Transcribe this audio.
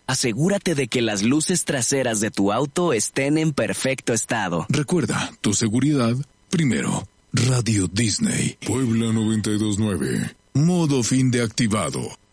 Asegúrate de que las luces traseras de tu auto estén en perfecto estado. Recuerda, tu seguridad primero. Radio Disney. Puebla 92.9. Modo fin de activado.